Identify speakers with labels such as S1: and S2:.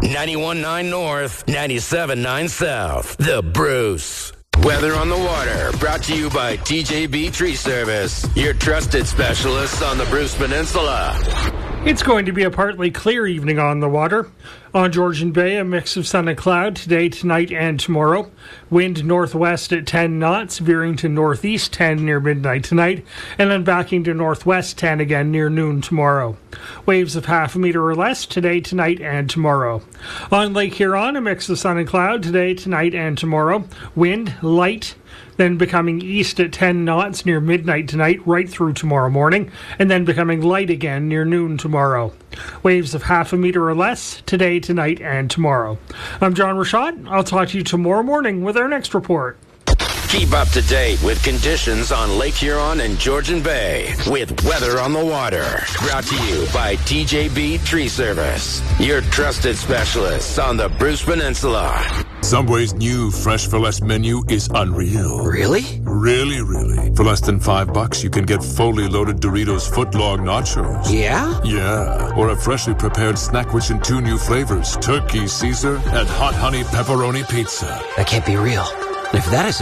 S1: 91.9 North, 97.9 South. The Bruce. Weather on the Water, brought to you by TJB Tree Service, your trusted specialists on the Bruce Peninsula.
S2: It's going to be a partly clear evening on the water. On Georgian Bay, a mix of sun and cloud today, tonight, and tomorrow. Wind northwest at 10 knots, veering to northeast 10 near midnight tonight, and then backing to northwest 10 again near noon tomorrow. Waves of half a meter or less today, tonight, and tomorrow. On Lake Huron, a mix of sun and cloud today, tonight, and tomorrow. Wind light, then becoming east at 10 knots near midnight tonight, right through tomorrow morning, and then becoming light again near noon tomorrow. Waves of half a meter or less today, tonight, and tomorrow. I'm John Rashad. I'll talk to you tomorrow morning with our next report.
S1: Keep up to date with conditions on Lake Huron and Georgian Bay with Weather on the Water. Brought to you by TJB Tree Service, your trusted specialists on the Bruce Peninsula.
S3: Subway's new Fresh for Less menu is unreal.
S4: Really?
S3: Really. For less than $5, you can get fully loaded Doritos footlong nachos.
S4: Yeah?
S3: Yeah. Or a freshly prepared snack rich in 2 new flavors, Turkey Caesar and Hot Honey Pepperoni Pizza.
S4: That can't be real. If that is